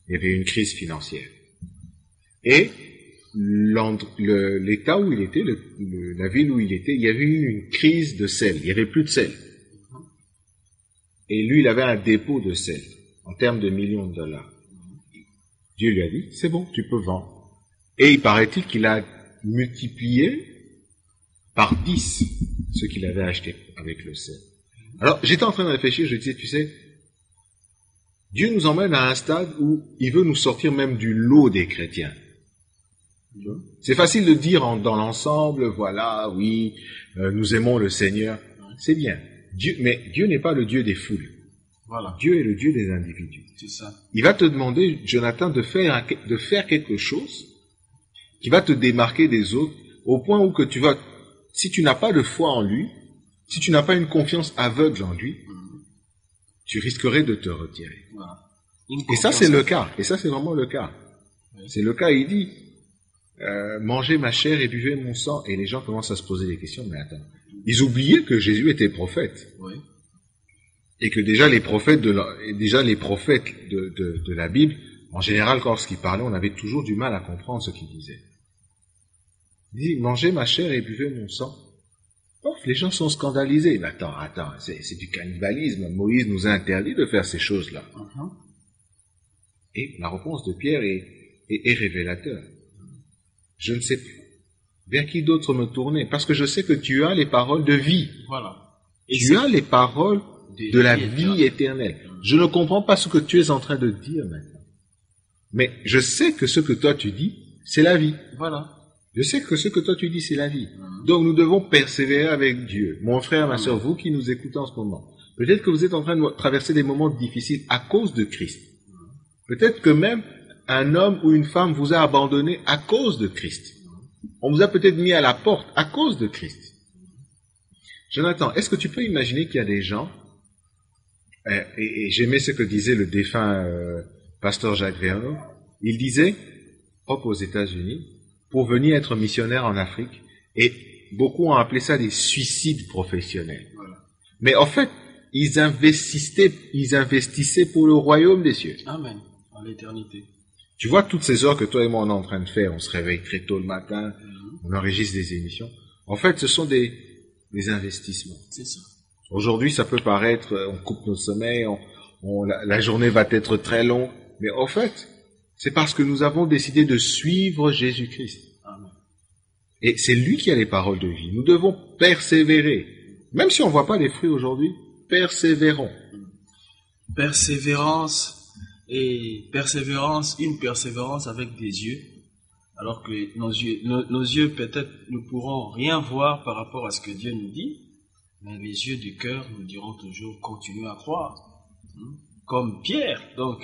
Il y avait une crise financière. Et l'état où il était, la ville où il était, il y avait eu une crise de sel. Il n'y avait plus de sel. Et lui, il avait un dépôt de sel, en termes de millions de dollars. Dieu lui a dit, c'est bon, tu peux vendre. Et il paraît-il qu'il a multiplié par 10 ce qu'il avait acheté avec le sel. Alors, j'étais en train de réfléchir, je disais, tu sais, Dieu nous emmène à un stade où il veut nous sortir même du lot des chrétiens. C'est facile de dire dans l'ensemble, voilà, oui, nous aimons le Seigneur. C'est bien. Mais Dieu n'est pas le Dieu des foules. Voilà. Dieu est le Dieu des individus. C'est ça. Il va te demander, Jonathan, de faire quelque chose qui va te démarquer des autres au point où que si tu n'as pas de foi en lui, si tu n'as pas une confiance aveugle en lui, tu risquerais de te retirer. Voilà. Et ça, c'est le cas. Et ça, c'est vraiment le cas. Oui. C'est le cas. Il dit, mangez ma chair et buvez mon sang. Et les gens commencent à se poser des questions. Mais attends, ils oubliaient que Jésus était prophète. Oui. Et que déjà les prophètes de la Bible, en général, lorsqu'ils parlaient, on avait toujours du mal à comprendre ce qu'ils disaient. Il dit, mangez ma chair et buvez mon sang. Les gens sont scandalisés. Mais attends, c'est du cannibalisme. Moïse nous a interdit de faire ces choses-là. Et la réponse de Pierre est révélateur. Je ne sais plus vers qui d'autre me tourner, parce que je sais que tu as les paroles de vie. Voilà. Et tu as les paroles de la vie éternelle. Je ne comprends pas ce que tu es en train de dire maintenant. Mais je sais que ce que toi tu dis, c'est la vie. Voilà. Je sais que ce que toi tu dis, c'est la vie. Donc nous devons persévérer avec Dieu. Mon frère, ma soeur, vous qui nous écoutez en ce moment, peut-être que vous êtes en train de traverser des moments difficiles à cause de Christ. Peut-être que même un homme ou une femme vous a abandonné à cause de Christ. On vous a peut-être mis à la porte à cause de Christ. Jonathan, est-ce que tu peux imaginer qu'il y a des gens, et j'aimais ce que disait le défunt pasteur Jacques Verneau, il disait, aux États-Unis, pour venir être missionnaire en Afrique, et beaucoup ont appelé ça des suicides professionnels. Voilà. Mais en fait, ils investissaient pour le royaume des cieux. Amen. À l'éternité. Tu vois toutes ces heures que toi et moi on est en train de faire, on se réveille très tôt le matin, on enregistre des émissions. En fait, ce sont des investissements. C'est ça. Aujourd'hui, ça peut paraître, on coupe nos sommeils, la journée va être très longue, mais en fait, c'est parce que nous avons décidé de suivre Jésus-Christ. Amen. Et c'est lui qui a les paroles de vie. Nous devons persévérer. Même si on ne voit pas les fruits aujourd'hui, persévérons. Persévérance, une persévérance avec des yeux, alors que nos yeux peut-être ne pourront rien voir par rapport à ce que Dieu nous dit, mais les yeux du cœur nous diront toujours continuez à croire. Comme Pierre. Donc,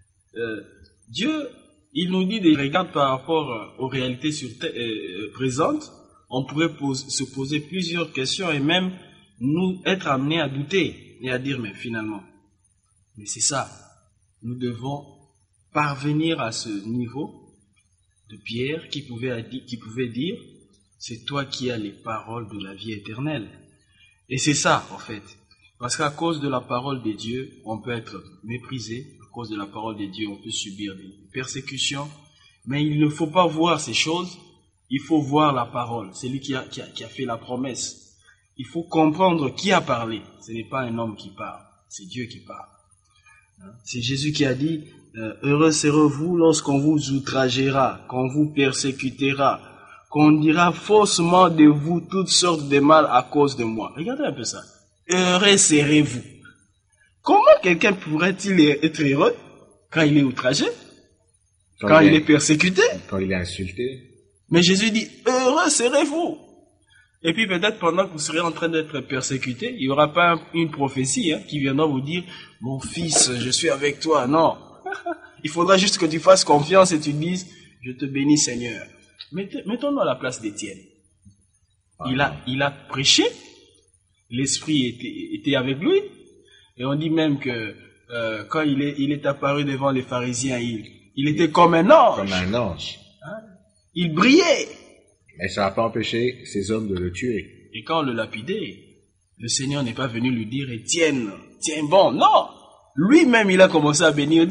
Dieu, il nous dit des regards par rapport aux réalités présentes. On pourrait se poser plusieurs questions et même nous être amenés à douter et à dire mais finalement. Mais c'est ça. Nous devons parvenir à ce niveau de Pierre qui pouvait dire c'est toi qui as les paroles de la vie éternelle. Et c'est ça en fait. Parce qu'à cause de la parole de Dieu, on peut être méprisé. À cause de la parole de Dieu, on peut subir des persécutions. Mais il ne faut pas voir ces choses. Il faut voir la parole. C'est lui qui a fait la promesse. Il faut comprendre qui a parlé. Ce n'est pas un homme qui parle. C'est Dieu qui parle. C'est Jésus qui a dit, heureux serez-vous lorsqu'on vous outragera, qu'on vous persécutera, qu'on dira faussement de vous toutes sortes de mal à cause de moi. Regardez un peu ça. Heureux serez-vous. Comment quelqu'un pourrait-il être heureux quand il est outragé, quand il est persécuté, quand il est insulté? Mais Jésus dit, heureux serez-vous. Et puis peut-être pendant que vous serez en train d'être persécuté, il n'y aura pas une prophétie qui viendra vous dire, mon fils, je suis avec toi. Non. Il faudra juste que tu fasses confiance et tu dises, je te bénis Seigneur. Mettons-nous à la place d'Étienne. Il a prêché, l'Esprit était avec lui, et on dit même que quand il est apparu devant les pharisiens, il était comme un ange. Comme un ange. Il brillait. Mais ça n'a pas empêché ces hommes de le tuer. Et quand on le lapidait, le Seigneur n'est pas venu lui dire, Étienne, tiens bon. Non. Lui-même, il a commencé à bénir